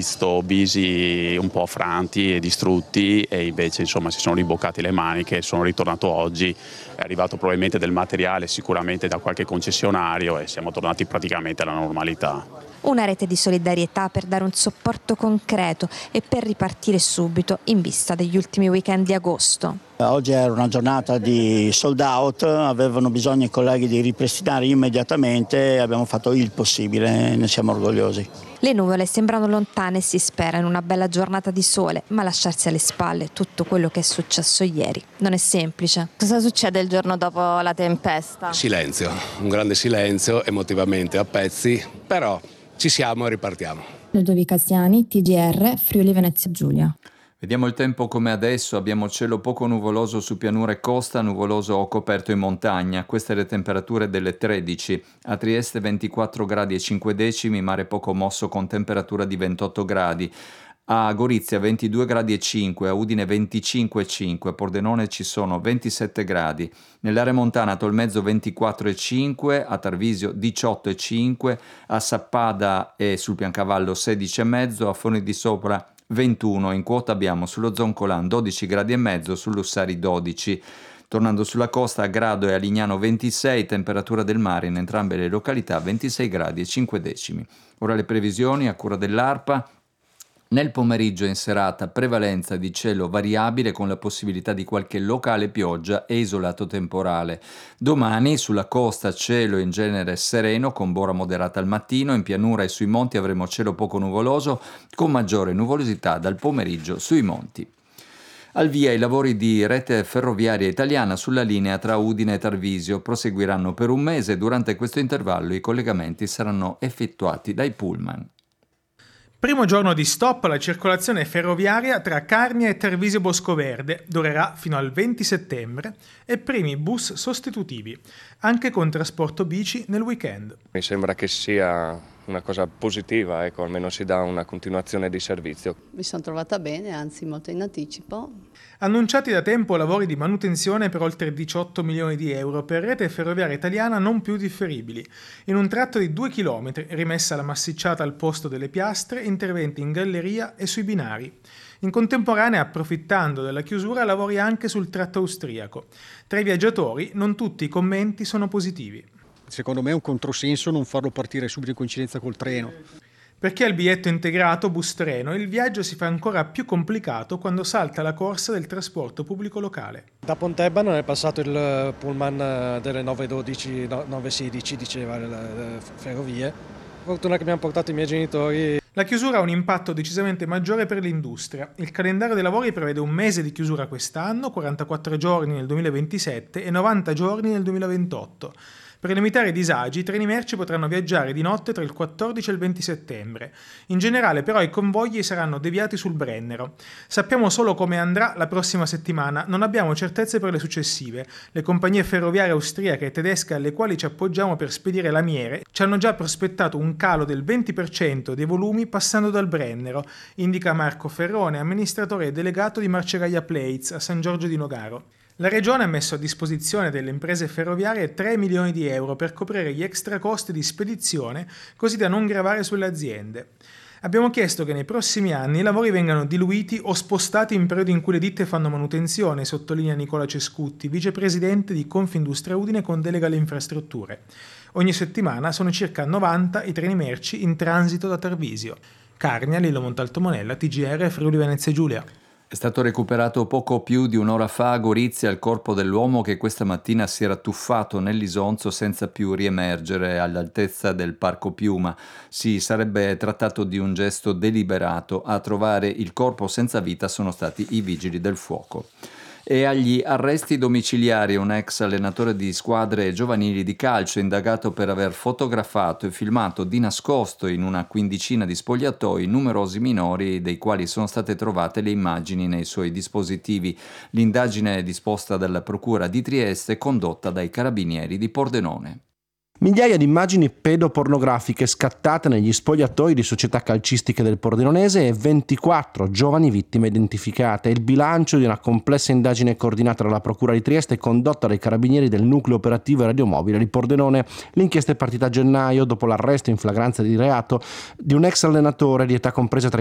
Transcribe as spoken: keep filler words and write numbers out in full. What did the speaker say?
visto visi un po' affranti e distrutti, e invece insomma si sono riboccati le maniche. Sono ritornato oggi, è arrivato probabilmente del materiale sicuramente da qualche concessionario e siamo tornati praticamente alla normalità. Una rete di solidarietà per dare un supporto concreto e per ripartire subito in vista degli ultimi weekend di agosto. Oggi era una giornata di sold out, avevano bisogno i colleghi di ripristinare immediatamente e abbiamo fatto il possibile, ne siamo orgogliosi. Le nuvole sembrano lontane e si spera in una bella giornata di sole, ma lasciarsi alle spalle tutto quello che è successo ieri non è semplice. Cosa succede il giorno dopo la tempesta? Silenzio, un grande silenzio, emotivamente a pezzi, però ci siamo e ripartiamo. Ludovica Siani, T G R, Friuli Venezia Giulia. Vediamo il tempo come adesso, abbiamo cielo poco nuvoloso su pianura e costa, nuvoloso o coperto in montagna, queste le temperature delle tredici, a Trieste ventiquattro gradi e cinque decimi, mare poco mosso con temperatura di ventotto gradi, a Gorizia ventidue gradi e cinque, a Udine venticinque e cinque, a Pordenone ci sono ventisette gradi, nell'area montana a Tolmezzo ventiquattro e cinque, a Tarvisio diciotto e cinque, a Sappada e sul Piancavallo sedici e mezzo, a Forni di Sopra ventuno, in quota abbiamo sullo Zoncolan dodici gradi e mezzo, sull'Ussari dodici. Tornando sulla costa a Grado e a Lignano ventisei, temperatura del mare in entrambe le località ventisei gradi e cinque decimi. Ora le previsioni a cura dell'ARPA. Nel pomeriggio e in serata prevalenza di cielo variabile con la possibilità di qualche locale pioggia e isolato temporale. Domani sulla costa cielo in genere sereno con bora moderata al mattino, in pianura e sui monti avremo cielo poco nuvoloso con maggiore nuvolosità dal pomeriggio sui monti. Al via i lavori di rete ferroviaria italiana sulla linea tra Udine e Tarvisio proseguiranno per un mese. Durante questo intervallo i collegamenti saranno effettuati dai pullman. Primo giorno di stop alla circolazione ferroviaria tra Carnia e Tarvisio Boscoverde, durerà fino al venti settembre, e primi bus sostitutivi, anche con trasporto bici nel weekend. Mi sembra che sia una cosa positiva, ecco, almeno si dà una continuazione di servizio. Mi sono trovata bene, anzi molto in anticipo. Annunciati da tempo lavori di manutenzione per oltre diciotto milioni di euro per rete ferroviaria italiana non più differibili. In un tratto di due chilometri, rimessa la massicciata al posto delle piastre, interventi in galleria e sui binari. In contemporanea, approfittando della chiusura, lavori anche sul tratto austriaco. Tra i viaggiatori, non tutti i commenti sono positivi. Secondo me è un controsenso non farlo partire subito in coincidenza col treno. Per chi ha il biglietto integrato bus-treno, il viaggio si fa ancora più complicato quando salta la corsa del trasporto pubblico locale. Da Pontebba è passato il pullman delle nove dodici, nove sedici, diceva le ferrovie. Fortuna che abbiamo portato i miei genitori. La chiusura ha un impatto decisamente maggiore per l'industria. Il calendario dei lavori prevede un mese di chiusura quest'anno, quarantaquattro giorni nel duemilaventisette e novanta giorni nel duemilaventotto. Per limitare i disagi, i treni merci potranno viaggiare di notte tra il quattordici e il venti settembre. In generale, però, i convogli saranno deviati sul Brennero. Sappiamo solo come andrà la prossima settimana, non abbiamo certezze per le successive. Le compagnie ferroviarie austriache e tedesche alle quali ci appoggiamo per spedire lamiere ci hanno già prospettato un calo del venti per cento dei volumi passando dal Brennero, indica Marco Ferrone, amministratore delegato di Marcegaglia Plates a San Giorgio di Nogaro. La Regione ha messo a disposizione delle imprese ferroviarie tre milioni di euro per coprire gli extra costi di spedizione, così da non gravare sulle aziende. Abbiamo chiesto che nei prossimi anni i lavori vengano diluiti o spostati in periodi in cui le ditte fanno manutenzione, sottolinea Nicola Cescutti, vicepresidente di Confindustria Udine con delega alle infrastrutture. Ogni settimana sono circa novanta i treni merci in transito da Tarvisio. Carnia, Lillo Montalto Monella, T G R, Friuli Venezia Giulia. È stato recuperato poco più di un'ora fa a Gorizia il corpo dell'uomo che questa mattina si era tuffato nell'Isonzo senza più riemergere all'altezza del Parco Piuma. Si sarebbe trattato di un gesto deliberato. A trovare il corpo senza vita sono stati i vigili del fuoco. E agli arresti domiciliari un ex allenatore di squadre giovanili di calcio indagato per aver fotografato e filmato di nascosto in una quindicina di spogliatoi numerosi minori dei quali sono state trovate le immagini nei suoi dispositivi. L'indagine è disposta dalla Procura di Trieste e condotta dai Carabinieri di Pordenone. Migliaia di immagini pedopornografiche scattate negli spogliatoi di società calcistiche del Pordenonese e ventiquattro giovani vittime identificate. Il bilancio di una complessa indagine coordinata dalla Procura di Trieste e condotta dai Carabinieri del Nucleo Operativo e Radiomobile di Pordenone. L'inchiesta è partita a gennaio dopo l'arresto in flagranza di reato di un ex allenatore di età compresa tra